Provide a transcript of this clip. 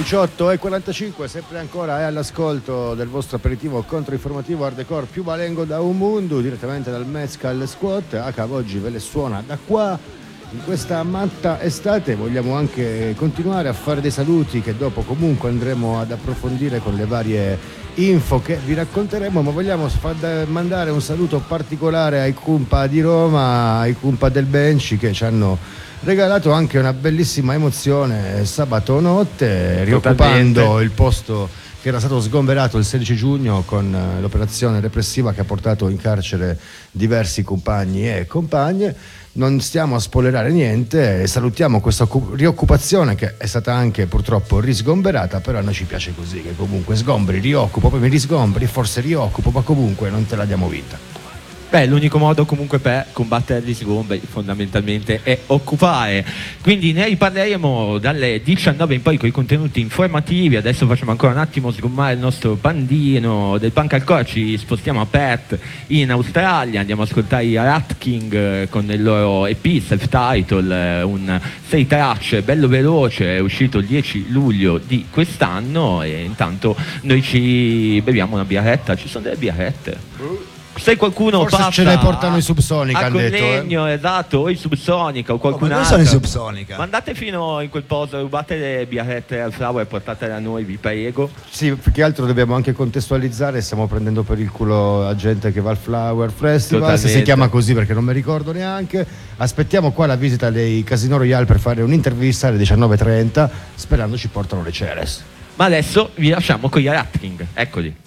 18:45, sempre ancora è all'ascolto del vostro aperitivo controinformativo hardcore più valengo da un mondo, direttamente dal Mezcal Squat. Acav oggi ve le suona da qua. In questa matta estate vogliamo anche continuare a fare dei saluti che dopo comunque andremo ad approfondire con le varie info che vi racconteremo, ma vogliamo mandare un saluto particolare ai Cumpa di Roma, ai Cumpa del Benci, che ci hanno regalato anche una bellissima emozione sabato notte, rioccupando il posto che era stato sgomberato il 16 giugno con l'operazione repressiva che ha portato in carcere diversi compagni e compagne. Non stiamo a spoilerare niente, salutiamo questa rioccupazione che è stata anche purtroppo risgomberata, però a noi ci piace così, che comunque sgombri, rioccupo, poi mi risgombri, forse rioccupo, ma comunque non te la diamo vinta. Beh, l'unico modo comunque per combattere gli sgombri fondamentalmente è occupare. Quindi ne riparleremo dalle 19 in poi con i contenuti informativi. Adesso facciamo ancora un attimo sgommare il nostro bandino del punk hardcore. Ci spostiamo a Perth in Australia, andiamo ad ascoltare i Rat King con il loro EP self-title, un 6 tracce bello veloce, è uscito il 10 luglio di quest'anno. E intanto noi ci beviamo una birretta. Ci sono delle birrette. Se qualcuno forse passa ce le portano i Subsonica, a Collegno, esatto, o i Subsonica o qualcun altro. Non sono i Subsonica. Mandate fino in quel posto, rubate le birrette al Flower e portatele a noi, vi prego. Sì, più che altro dobbiamo anche contestualizzare, stiamo prendendo per il culo la gente che va al Flower Festival. Totalmente. Se si chiama così perché non mi ricordo neanche. Aspettiamo qua la visita dei Casino Royale per fare un'intervista alle 19:30, sperando ci portano le Ceres. Ma adesso vi lasciamo con gli Rat King, eccoli.